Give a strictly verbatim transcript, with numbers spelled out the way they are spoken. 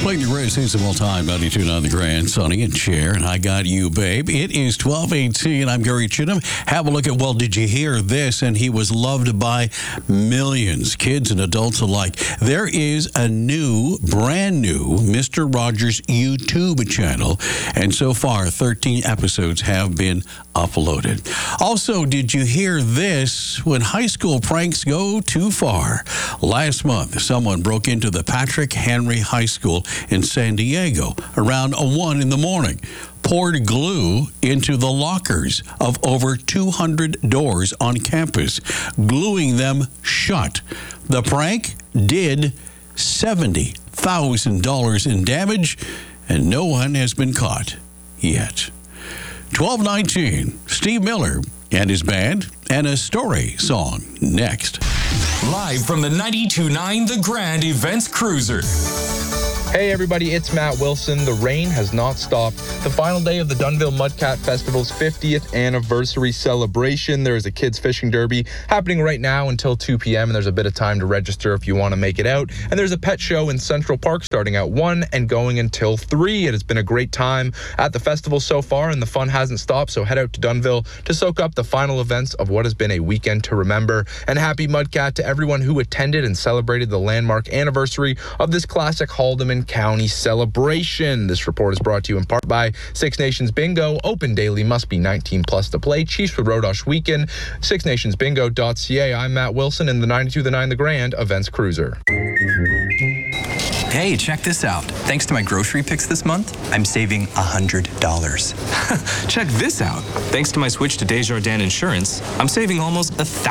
Playing the greatest hits of all time, ninety-two point nine The Grand, Sonny and Cher, and I Got You, Babe. It is twelve eighteen. I'm Gary Chittum. Have a look at, well, did you hear this? And he was loved by millions, kids and adults alike. There is a new, brand new Mister Rogers YouTube channel, and so far, thirteen episodes have been uploaded. Also, did you hear this? When high school pranks go too far. Last month, someone broke into the Patrick Henry High School in San Diego around one in the morning, poured glue into the lockers of over two hundred doors on campus, gluing them shut. The prank did seventy thousand dollars in damage, and no one has been caught yet. twelve nineteen, Steve Miller and his band, and a story song next. Live from the ninety-two point nine The Grand Events Cruiser. Hey everybody, it's Matt Wilson. The rain has not stopped. The final day of the Dunnville Mudcat Festival's fiftieth anniversary celebration. There is a kids fishing derby happening right now until two p.m. and there's a bit of time to register if you want to make it out. And there's a pet show in Central Park starting at one and going until three. It has been a great time at the festival so far and the fun hasn't stopped, so head out to Dunnville to soak up the final events of what has been a weekend to remember. And happy Mudcat to everyone who attended and celebrated the landmark anniversary of this classic Haldeman County celebration. This report is brought to you in part by Six Nations Bingo. Open daily, must be nineteen plus to play. Chiefs with Rodosh Weekend. six nations bingo dot c a. I'm Matt Wilson in the ninety-two point nine The Grand Events Cruiser. Hey, check this out. Thanks to my grocery picks this month, I'm saving one hundred dollars. Check this out. Thanks to my switch to Desjardins Insurance, I'm saving almost one